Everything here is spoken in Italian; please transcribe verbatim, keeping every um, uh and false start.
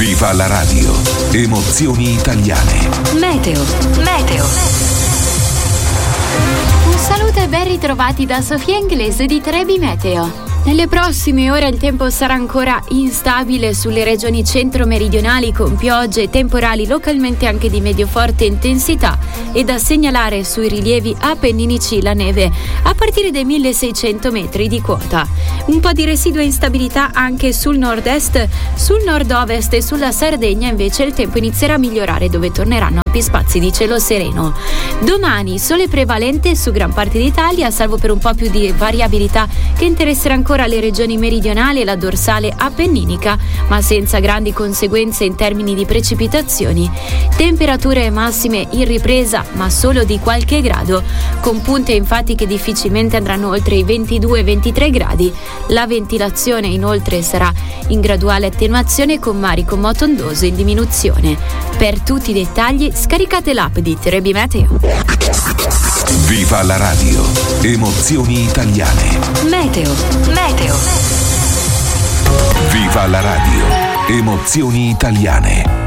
Viva la radio. Emozioni italiane. Meteo. Meteo. Un saluto e ben ritrovati da Sofia Inglese di Trebi Meteo. Nelle prossime ore il tempo sarà ancora instabile sulle regioni centro-meridionali con piogge e temporali localmente anche di medio-forte intensità e da segnalare sui rilievi appenninici la neve a partire dai milleseicento metri di quota. Un po' di residua instabilità anche sul nord-est, sul nord-ovest e sulla Sardegna invece il tempo inizierà a migliorare dove torneranno ampi spazi di cielo sereno. Domani sole prevalente su gran parte d'Italia salvo per un po' più di variabilità che interesserà ancora le regioni meridionali e la dorsale appenninica, ma senza grandi conseguenze in termini di precipitazioni. Temperature massime in ripresa, ma solo di qualche grado, con punte infatti che difficilmente andranno oltre i ventidue ventitré gradi. La ventilazione inoltre sarà in graduale attenuazione con mari con moto ondoso in diminuzione. Per tutti i dettagli scaricate l'app di Trebi Meteo. Viva la radio. Emozioni italiane. Meteo. Meteo. Viva la radio. Emozioni italiane.